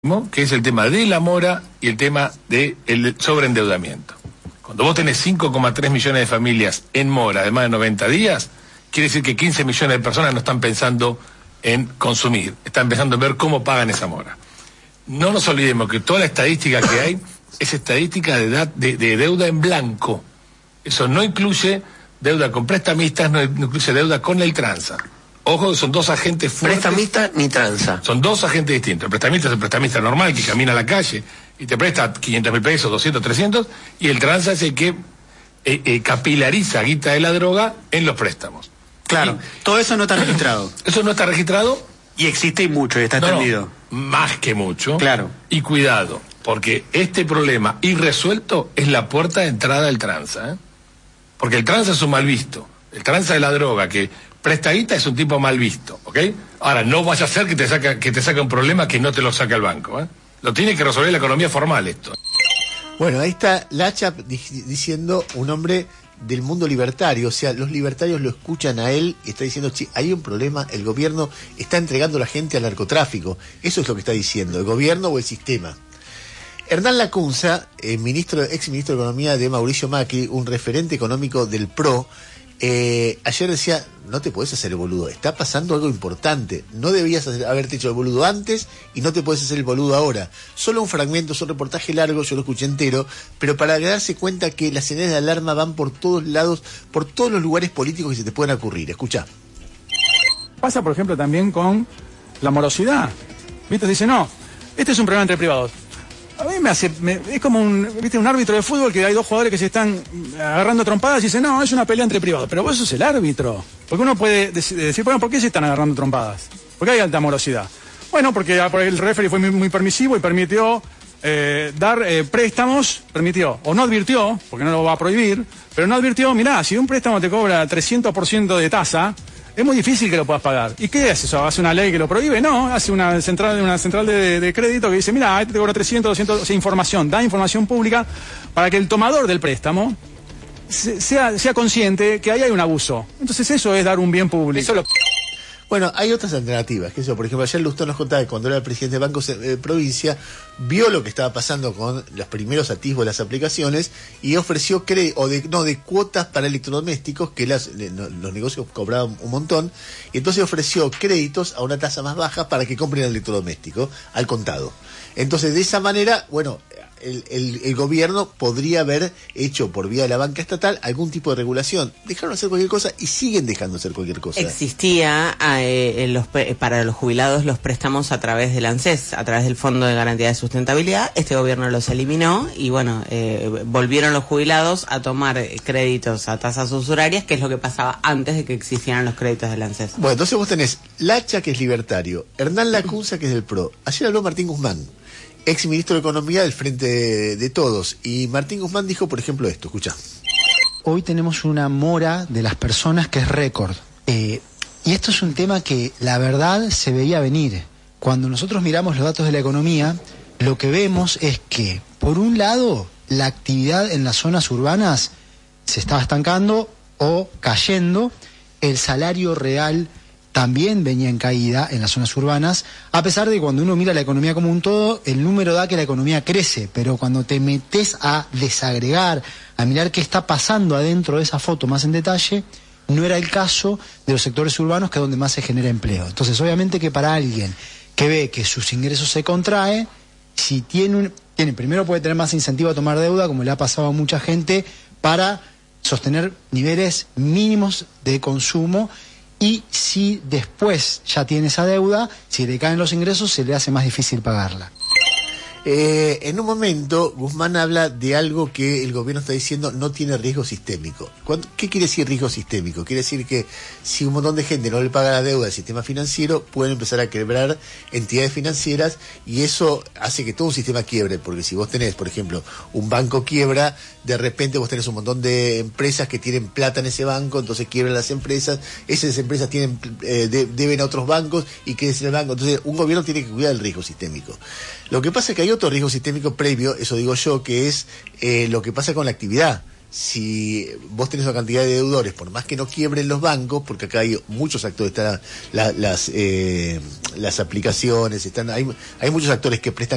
que es el tema de la mora y el tema del sobreendeudamiento. Cuando vos tenés 5,3 millones de familias en mora de más de 90 días, quiere decir que 15 millones de personas no están pensando en consumir, están pensando en ver cómo pagan esa mora. No nos olvidemos que toda la estadística que hay es estadística de deuda en blanco. Eso no incluye deuda con prestamistas, no incluye deuda con el tranza. Ojo, son dos agentes fuertes. Prestamista ni tranza. Son dos agentes distintos. El prestamista es el prestamista normal que camina a la calle y te presta 500.000 pesos, 200, 300, y el tranza es el que capilariza guita de la droga en los préstamos. Claro, todo eso no está registrado. Eso no está registrado. Y existe mucho, y está extendido. No, más que mucho. Claro. Y cuidado, porque este problema irresuelto es la puerta de entrada del tranza, ¿eh? Porque el tranza es un mal visto. El tranza de la droga que presta guita es un tipo mal visto, ¿ok? Ahora, no vaya a ser que te saque un problema que no te lo saque el banco, ¿eh? Lo tiene que resolver la economía formal esto. Bueno, ahí está Lacha diciendo un hombre del mundo libertario, o sea, los libertarios lo escuchan a él y está diciendo, sí, hay un problema, el gobierno está entregando a la gente al narcotráfico. Eso es lo que está diciendo, el gobierno o el sistema. Hernán Lacunza, ex ministro de Economía de Mauricio Macri, un referente económico del PRO, ayer decía, no te podés hacer el boludo, está pasando algo importante, no debías haberte hecho el boludo antes y no te podés hacer el boludo ahora. Solo un fragmento, es un reportaje largo, yo lo escuché entero, pero para darse cuenta que las señales de alarma van por todos lados, por todos los lugares políticos que se te puedan ocurrir. Escuchá. Pasa, por ejemplo, también con la morosidad. ¿Viste? Dice, no, este es un problema entre privados. A mí es como un árbitro de fútbol que hay dos jugadores que se están agarrando trompadas y dice, no, es una pelea entre privados. Pero vos sos el árbitro. Porque uno puede decir, bueno, ¿por qué se están agarrando trompadas? ¿Por qué hay alta morosidad? Bueno, porque el referee fue muy permisivo y permitió dar préstamos, o no advirtió, porque no lo va a prohibir, pero no advirtió, mirá, si un préstamo te cobra 300% de tasa, es muy difícil que lo puedas pagar. ¿Y qué es eso? ¿Hace una ley que lo prohíbe? No, hace una central de crédito que dice, mira, este te cobra 300, 200, da información pública para que el tomador del préstamo sea consciente que ahí hay un abuso. Entonces eso es dar un bien público. Bueno, hay otras alternativas, que eso, por ejemplo, ayer Lustó nos contaba que cuando era el presidente de Banco Provincia, vio lo que estaba pasando con los primeros atisbos de las aplicaciones y ofreció de cuotas para electrodomésticos, que los negocios cobraban un montón, y entonces ofreció créditos a una tasa más baja para que compren el electrodoméstico al contado. Entonces, de esa manera, bueno, el gobierno podría haber hecho por vía de la banca estatal algún tipo de regulación. Dejaron hacer cualquier cosa y siguen dejando hacer cualquier cosa. Existía para los jubilados los préstamos a través del ANSES, a través del Fondo de Garantía de Sustentabilidad. Este gobierno los eliminó y bueno, volvieron los jubilados a tomar créditos a tasas usurarias, que es lo que pasaba antes de que existieran los créditos del ANSES. Bueno, entonces vos tenés Lacha, que es libertario, Hernán Lacunza, que es del PRO. Ayer habló Martín Guzmán, ex ministro de Economía del Frente de Todos, y Martín Guzmán dijo, por ejemplo, esto, escuchá. Hoy tenemos una mora de las personas que es récord, y esto es un tema que la verdad se veía venir. Cuando nosotros miramos los datos de la economía, lo que vemos es que, por un lado, la actividad en las zonas urbanas se estaba estancando o cayendo, el salario real también venía en caída en las zonas urbanas, a pesar de que cuando uno mira la economía como un todo, el número da que la economía crece, pero cuando te metes a desagregar, a mirar qué está pasando adentro de esa foto más en detalle, no era el caso de los sectores urbanos, que es donde más se genera empleo. Entonces, obviamente que para alguien que ve que sus ingresos se contraen, si primero puede tener más incentivo a tomar deuda, como le ha pasado a mucha gente, para sostener niveles mínimos de consumo. Y si después ya tiene esa deuda, si le caen los ingresos, se le hace más difícil pagarla. En un momento, Guzmán habla de algo que el gobierno está diciendo no tiene riesgo sistémico. ¿Qué quiere decir riesgo sistémico? Quiere decir que si un montón de gente no le paga la deuda del sistema financiero, pueden empezar a quebrar entidades financieras y eso hace que todo un sistema quiebre, porque si vos tenés, por ejemplo, un banco quiebra, de repente vos tenés un montón de empresas que tienen plata en ese banco, entonces quiebran las empresas, esas empresas deben a otros bancos y crece el banco. Entonces, un gobierno tiene que cuidar el riesgo sistémico. Lo que pasa es que hay otro riesgo sistémico previo, eso digo yo, que es lo que pasa con la actividad. Si vos tenés una cantidad de deudores, por más que no quiebren los bancos, porque acá hay muchos actores, están las aplicaciones, hay muchos actores que prestan